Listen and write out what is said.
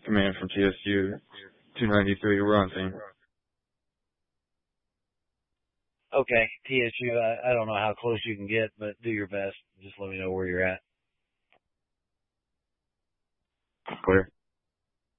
Command from TSU 293. We're on scene. Okay, TSU, I don't know how close you can get, but do your best. Just let me know where you're at. Clear.